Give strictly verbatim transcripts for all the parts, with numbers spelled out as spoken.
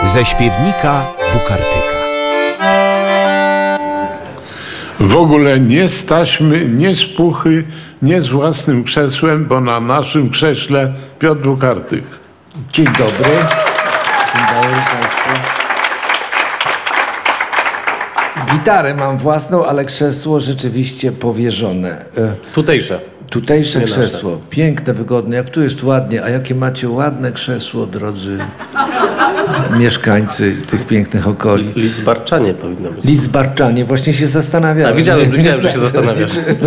ze śpiewnika Bukartyka. W ogóle nie z taśmy, nie z puchy, nie z własnym krzesłem, bo na naszym krześle Piotr Bukartyk. Dzień dobry. Dzień dobry Państwu. Gitarę mam własną, ale krzesło rzeczywiście powierzone. E, Tutejsze. Tutejsze Nie krzesło. nasze. Piękne, wygodne. Jak tu jest ładnie. A jakie macie ładne krzesło, drodzy mieszkańcy tych pięknych okolic. Lidzbarczanie powinno być. Lidzbarczanie. Właśnie się zastanawiałem. A widziałem, widziałem, że się zastanawiasz.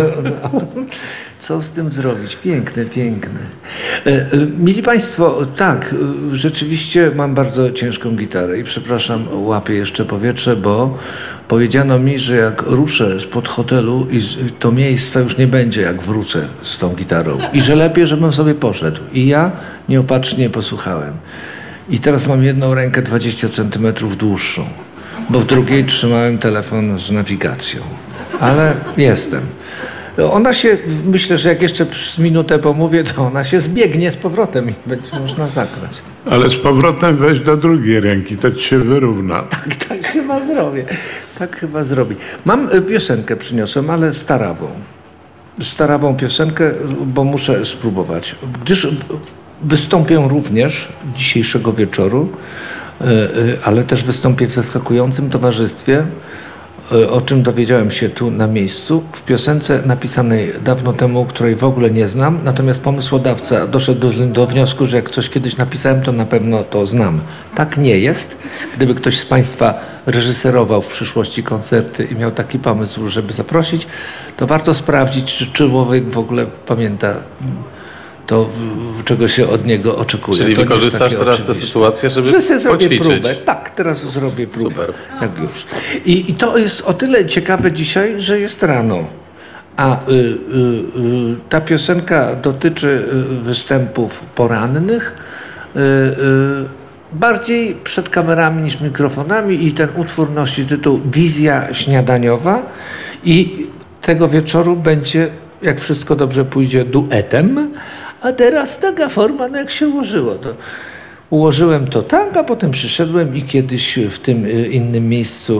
Co z tym zrobić? Piękne, piękne. E, e, Mili Państwo, tak, e, rzeczywiście mam bardzo ciężką gitarę i przepraszam, łapię jeszcze powietrze, bo powiedziano mi, że jak ruszę spod hotelu i z, to miejsca już nie będzie, jak wrócę z tą gitarą. I że lepiej, żebym sobie poszedł. I ja nieopatrznie posłuchałem. I teraz mam jedną rękę dwadzieścia centymetrów dłuższą, bo w drugiej trzymałem telefon z nawigacją. Ale jestem. Ona się, myślę, że jak jeszcze z minutę pomówię, to ona się zbiegnie z powrotem i będzie można zagrać. Ale z powrotem weź do drugiej ręki, to ci się wyrówna. Tak, tak chyba zrobię. Tak chyba zrobię. Mam y, piosenkę przyniosłem, ale starawą. Starawą piosenkę, bo muszę spróbować. Gdyż y, wystąpię również dzisiejszego wieczoru, y, y, ale też wystąpię w zaskakującym towarzystwie, o czym dowiedziałem się tu na miejscu, w piosence napisanej dawno temu, której w ogóle nie znam, natomiast pomysłodawca doszedł do, do wniosku, że jak coś kiedyś napisałem, to na pewno to znam. Tak nie jest. Gdyby ktoś z Państwa reżyserował w przyszłości koncerty i miał taki pomysł, żeby zaprosić, to warto sprawdzić, czy człowiek w ogóle pamięta to, czego się od niego oczekuje. Czyli to wykorzystasz teraz tę sytuację, żeby że sobie zrobię poćwiczyć. próbę. Tak, teraz zrobię próbę. Super. Jak już. I, I to jest o tyle ciekawe dzisiaj, że jest rano. A y, y, y, ta piosenka dotyczy y, występów porannych, y, y, bardziej przed kamerami niż mikrofonami i ten utwór nosi tytuł Wizja śniadaniowa i tego wieczoru będzie, jak wszystko dobrze pójdzie, duetem. A teraz taka forma, no jak się ułożyło. To ułożyłem to tak, a potem przyszedłem i kiedyś w tym innym miejscu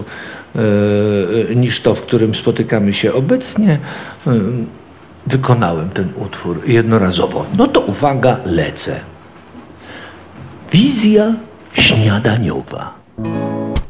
e, niż to, w którym spotykamy się obecnie, e, wykonałem ten utwór jednorazowo. No to uwaga, lecę. Wizja śniadaniowa.